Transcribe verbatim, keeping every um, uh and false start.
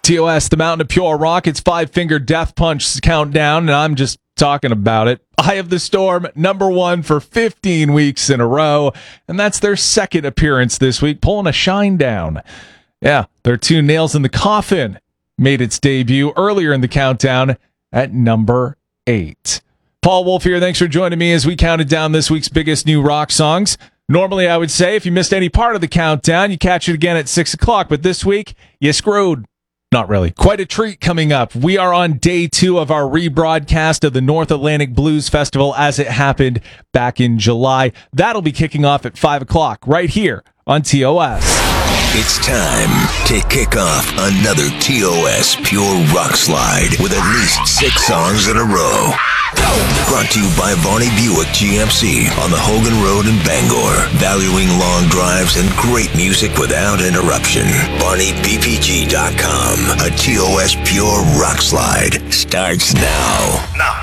T O S, the Mountain of Pure Rock. It's Five Finger Death Punch countdown, and I'm just talking about it. Eye of the Storm, number one for fifteen weeks in a row, and that's their second appearance this week, pulling a shine down. Yeah, their two Nails in the Coffin made its debut earlier in the countdown at number eight. Paul Wolf here. Thanks for joining me as we counted down this week's biggest new rock songs. Normally, I would say if you missed any part of the countdown, you catch it again at six o'clock, but this week, you screwed. Not really. Quite a treat coming up. We are on day two of our rebroadcast of the North Atlantic Blues Festival as it happened back in July. That'll be kicking off at five o'clock right here on T O S. It's time to kick off another T O S Pure Rock Slide with at least six songs in a row. Brought to you by Varney Buick G M C on the Hogan Road in Bangor. Valuing long drives and great music without interruption. Varney B P G dot com. A T O S Pure Rock Slide starts now. Now.